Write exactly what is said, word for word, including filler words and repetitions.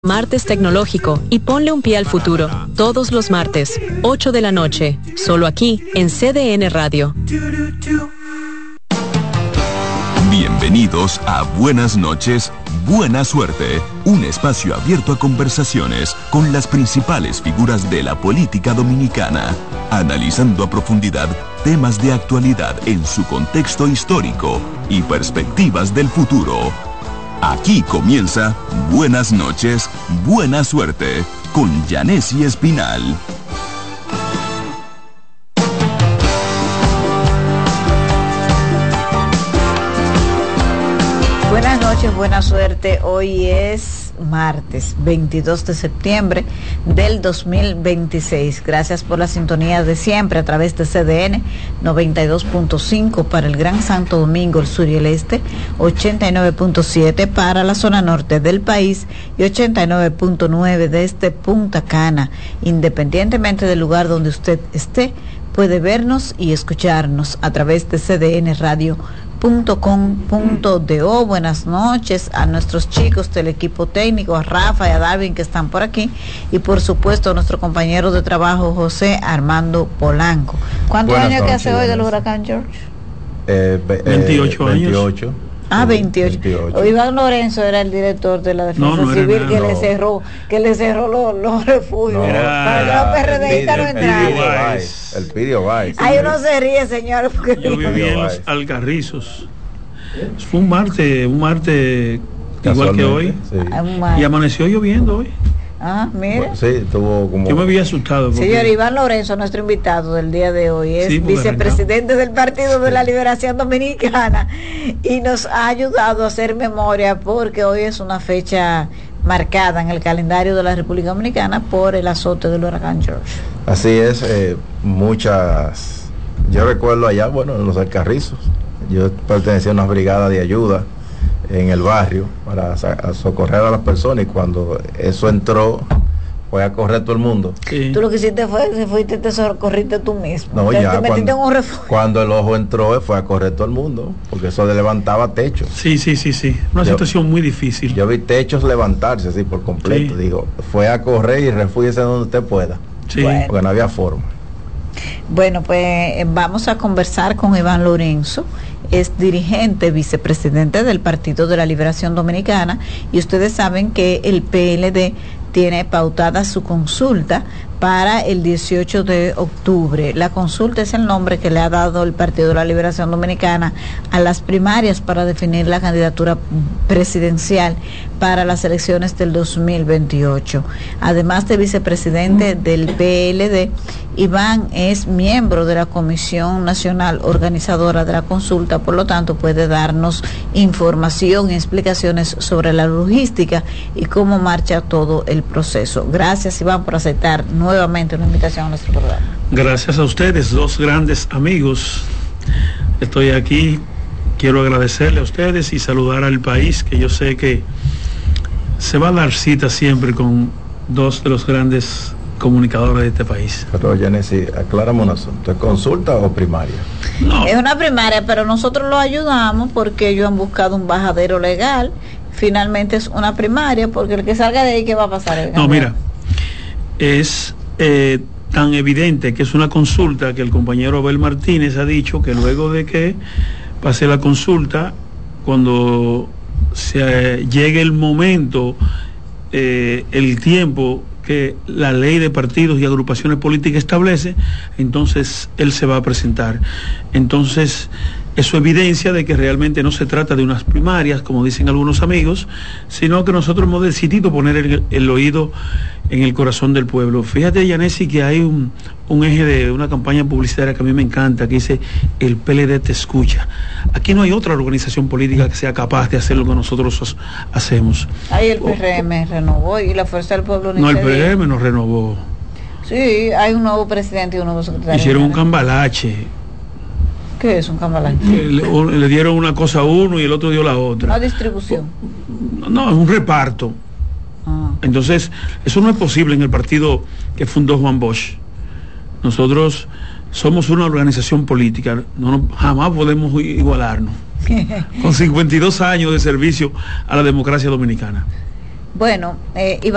Martes Tecnológico y ponle un pie al futuro. Todos los martes, ocho de la noche, solo aquí en C D N Radio. Bienvenidos a Buenas noches, Buena Suerte, un espacio abierto a conversaciones con las principales figuras de la política dominicana, analizando a profundidad temas de actualidad en su contexto histórico y perspectivas del futuro. Aquí comienza Buenas noches, Buena Suerte, con Yanesi Espinal. Buenas noches, buena suerte. Hoy es martes veintidós de septiembre del dos mil veintiséis. Gracias por la sintonía de siempre a través de C D N noventa y dos punto cinco para el Gran Santo Domingo, el sur y el este, ochenta y nueve punto siete para la zona norte del país y ochenta y nueve punto nueve desde Punta Cana. Independientemente del lugar donde usted esté, puede vernos y escucharnos a través de C D N Radio punto com punto do. Buenas noches a nuestros chicos del equipo técnico, a Rafa y a Darwin que están por aquí, y por supuesto a nuestro compañero de trabajo José Armando Polanco. ¿Cuántos Buenas años noches, que hace hoy del huracán George? Eh, eh, veintiocho años. veintiocho. Ah, veintiocho. veintiocho. Iván Lorenzo era el director de la Defensa no, no Civil nada, que no. le cerró, que le cerró los, los refugios. No, para que los PRDistas no entraran. El Pidio Vice. Ay, uno se ríe, señor. Porque yo viví en los Alcarrizos. Fue un martes, un martes igual que hoy. Sí. Y amaneció lloviendo hoy. Ah, mira. Sí, tuvo como... Yo me había asustado. Porque... Señor Iván Lorenzo, nuestro invitado del día de hoy, es sí, vicepresidente del Partido de la Liberación Dominicana y nos ha ayudado a hacer memoria porque hoy es una fecha marcada en el calendario de la República Dominicana por el azote del huracán George. Así es, eh, muchas... Yo recuerdo allá, bueno, en los Alcarrizos, yo pertenecía a una brigada de ayuda en el barrio para a socorrer a las personas, y cuando eso entró fue a correr todo el mundo. Sí. Tú lo que hiciste fue que fuiste te socorriste tú mismo. No, te, ya te cuando, en un refugio. Cuando el ojo entró fue a correr todo el mundo, porque eso le levantaba techo. Sí, sí, sí, sí. Una yo, situación muy difícil. Yo vi techos levantarse así por completo. Sí. Digo, fue a correr y refúgiese donde usted pueda. Sí. Bueno. Porque no había forma. Bueno, pues vamos a conversar con Iván Lorenzo. Es dirigente, vicepresidente del Partido de la Liberación Dominicana, y ustedes saben que el P L D tiene pautada su consulta para el dieciocho de octubre. La consulta es el nombre que le ha dado el Partido de la Liberación Dominicana a las primarias para definir la candidatura presidencial para las elecciones del dos mil veintiocho. Además de vicepresidente del P L D, Iván es miembro de la Comisión Nacional Organizadora de la Consulta, por lo tanto puede darnos información y explicaciones sobre la logística y cómo marcha todo el proceso. Gracias, Iván, por aceptar nuevamente una invitación a nuestro programa. Gracias a ustedes, dos grandes amigos. Estoy aquí, quiero agradecerle a ustedes y saludar al país, que yo sé que se va a dar cita siempre con dos de los grandes comunicadores de este país. Pero Yanesi, aclaramos un asunto, ¿es consulta o primaria? No. Es una primaria, pero nosotros lo ayudamos porque ellos han buscado un bajadero legal. Finalmente es una primaria, porque el que salga de ahí, ¿qué va a pasar? No, mira, es eh, tan evidente que es una consulta que el compañero Abel Martínez ha dicho que luego de que pase la consulta, cuando se llegue el momento, eh, el tiempo que la ley de partidos y agrupaciones políticas establece, entonces él se va a presentar. Entonces, eso evidencia de que realmente no se trata de unas primarias, como dicen algunos amigos, sino que nosotros hemos decidido poner el, el oído en el corazón del pueblo. Fíjate, Yanesi, que hay un, un eje de una campaña publicitaria que a mí me encanta, que dice, el P L D te escucha. Aquí no hay otra organización política que sea capaz de hacer lo que nosotros hacemos. Ahí el P R M oh, renovó y la Fuerza del Pueblo... No, el P R M nos renovó. Sí, hay un nuevo presidente y un nuevo secretario. Hicieron un cambalache. ¿Qué es un cambalache? Le, le dieron una cosa a uno y el otro dio la otra. ¿Una distribución? No, es un reparto. Ah. Entonces, eso no es posible en el partido que fundó Juan Bosch. Nosotros somos una organización política, no, no jamás podemos igualarnos. Con cincuenta y dos años de servicio a la democracia dominicana. Bueno, eh, Iván